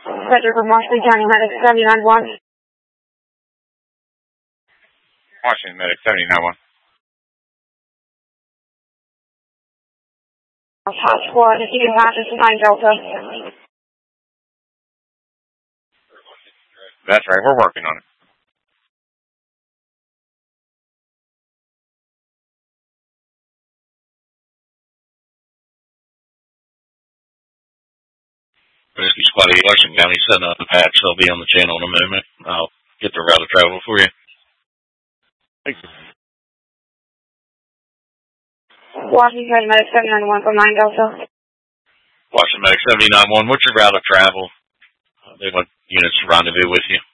Roger from Washington County, Medic 79-1. Washington Medic 79-1. Hot squad, if you can pass us to 9 Delta. That's right, we're working on it. Rescue Squad of Washington County setting up the patch. They'll be on the channel in a moment. I'll get the route of travel for you. Thank you. Washington County Medic 79-1 from 9 Delta. Washington Medic 79-1, what's your route of travel? They want units to rendezvous with you.